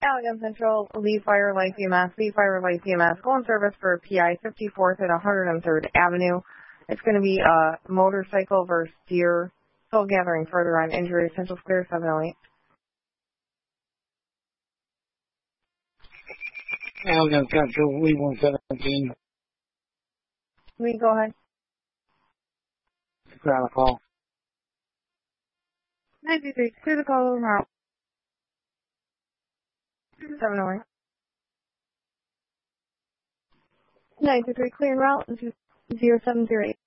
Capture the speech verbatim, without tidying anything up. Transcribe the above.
Allegan Central, Lee Fire Life E M S, Lee Fire Life E M S, go in service for P I fifty-fourth and one hundred third Avenue. It's going to be a motorcycle versus deer. Still gathering further on injury. Central Clear seven oh eight. Allegan Central, Lee one seventeen. Lee, go ahead. Ground call. nine two three, clear the call over route. seven oh eight. nine two three, clear en route, zero seven zero eight.